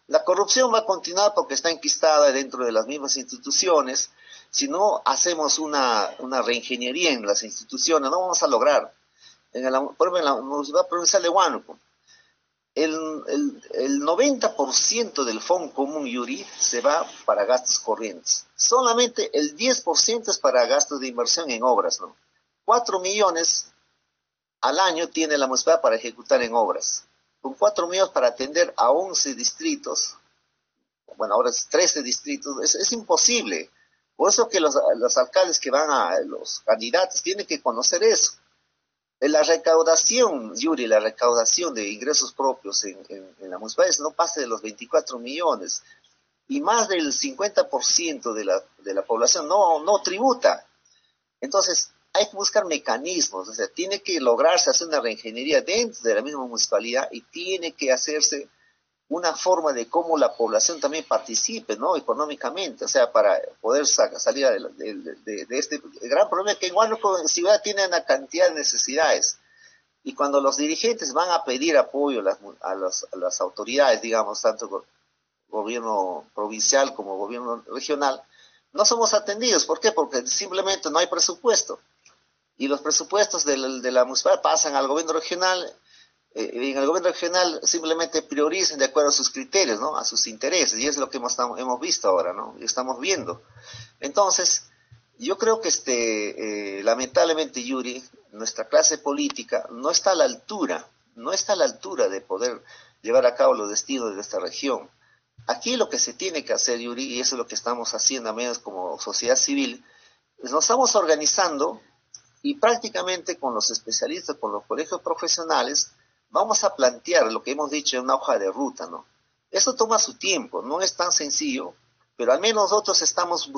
La corrupción va a continuar porque está enquistada dentro de las mismas instituciones. Si no hacemos una reingeniería en las instituciones, no vamos a lograr. Por ejemplo, en la Universidad Provincial de Huánuco, el 90% del Fondo Común Yuri se va para gastos corrientes. Solamente el 10% es para gastos de inversión en obras, ¿no? 4 millones al año tiene la municipalidad para ejecutar en obras. Con 4 millones para atender a 11 distritos, bueno, ahora es 13 distritos, es imposible. Por eso que los alcaldes que van los candidatos tienen que conocer eso. La recaudación, Yuri, la recaudación de ingresos propios en la municipalidad no pasa de los 24 millones. Y más del 50% de la población no tributa. Entonces, hay que buscar mecanismos, o sea, tiene que lograrse hacer una reingeniería dentro de la misma municipalidad y tiene que hacerse una forma de cómo la población también participe, ¿no? Económicamente, o sea, para poder salir de este gran problema que en Huánuco ciudad tiene una cantidad de necesidades. Y cuando los dirigentes van a pedir apoyo a las autoridades, digamos, tanto gobierno provincial como gobierno regional, no somos atendidos. ¿Por qué? Porque simplemente no hay presupuesto. Y los presupuestos de la municipalidad pasan al gobierno regional. En el gobierno regional simplemente priorizan de acuerdo a sus criterios, ¿no? A sus intereses, y es lo que hemos visto ahora, ¿no? Y estamos viendo. Entonces, yo creo que lamentablemente, Yuri, nuestra clase política no está a la altura de poder llevar a cabo los destinos de esta región. Aquí lo que se tiene que hacer, Yuri, y eso es lo que estamos haciendo, a menos como sociedad civil, es nos estamos organizando y prácticamente con los especialistas, con los colegios profesionales, vamos a plantear lo que hemos dicho en una hoja de ruta, ¿no? Eso toma su tiempo, no es tan sencillo, pero al menos nosotros estamos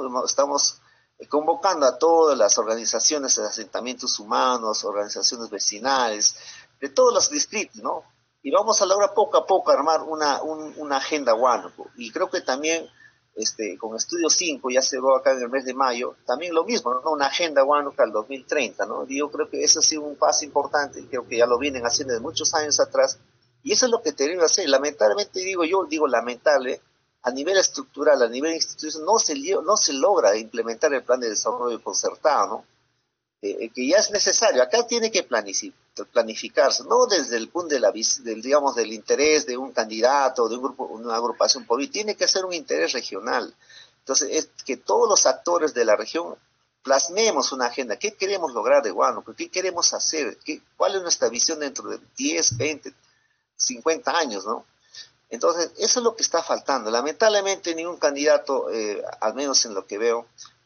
convocando a todas las organizaciones de asentamientos humanos, organizaciones vecinales, de todos los distritos, ¿no? Y vamos a lograr poco a poco armar una agenda Huánuco. Y creo que también con Estudio 5, ya se va acá en el mes de mayo, también lo mismo, ¿no? Una agenda Huánuco al 2030, ¿no? Y yo creo que eso ha sido un paso importante, y creo que ya lo vienen haciendo de muchos años atrás, y eso es lo que tenemos que hacer. Lamentablemente, digo lamentable, a nivel estructural, a nivel institucional, no se logra implementar el plan de desarrollo concertado, ¿no? Que ya es necesario. Acá tiene que planificarse, no desde el punto del interés de un candidato, de un grupo, una agrupación política, tiene que ser un interés regional. Entonces, es que todos los actores de la región plasmemos una agenda. ¿Qué queremos lograr de Huánuco? ¿Qué queremos hacer? ¿Cuál es nuestra visión dentro de 10, 20, 50 años, ¿no? Entonces, eso es lo que está faltando. Lamentablemente, ningún candidato, al menos en lo que veo,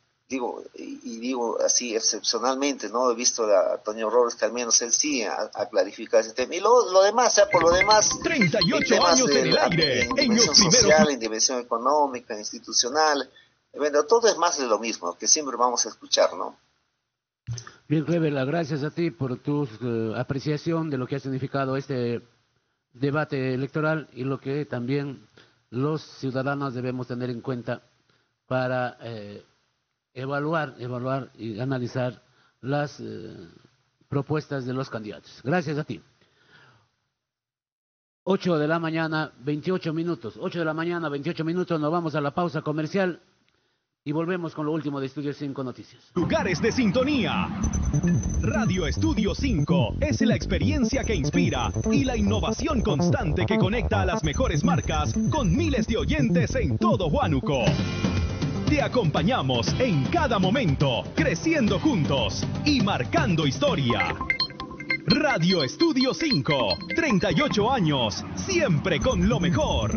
digo así excepcionalmente, ¿no? He visto a Toño Robles que al menos él sí ha clarificado ese tema. Y lo demás, o sea, por lo demás, 38 años en el aire, en dimensión social, en dimensión económica, institucional, bueno, todo es más de lo mismo, que siempre vamos a escuchar, ¿no? Bien, Clever, gracias a ti por tu apreciación de lo que ha significado este debate electoral y lo que también los ciudadanos debemos tener en cuenta para evaluar y analizar las propuestas de los candidatos. Gracias a ti. 8 de la mañana, 28 minutos. 8 de la mañana, 28 minutos. Nos vamos a la pausa comercial y volvemos con lo último de Estudio 5 Noticias. Lugares de sintonía. Radio Estudio 5 es la experiencia que inspira y la innovación constante que conecta a las mejores marcas con miles de oyentes en todo Huánuco. Te acompañamos en cada momento, creciendo juntos y marcando historia. Radio Estudio 5, 38 años, siempre con lo mejor.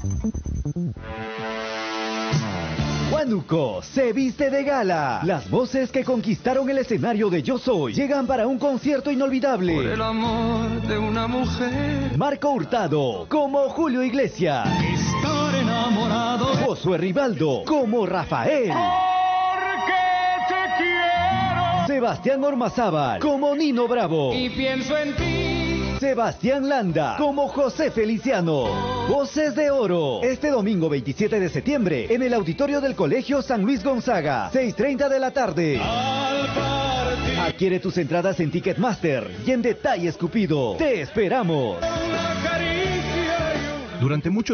Huánuco se viste de gala. Las voces que conquistaron el escenario de Yo Soy llegan para un concierto inolvidable. Por el amor de una mujer. Marco Hurtado como Julio Iglesias. Estar enamorado. Josué Rivaldo como Rafael. Porque te quiero. Sebastián Ormazábal como Nino Bravo. Y pienso en ti. Sebastián Landa como José Feliciano. Voces de Oro. Este domingo 27 de septiembre en el auditorio del Colegio San Luis Gonzaga. 6:30 de la tarde. Adquiere tus entradas en Ticketmaster y en Detalles Cupido. Te esperamos. Durante mucho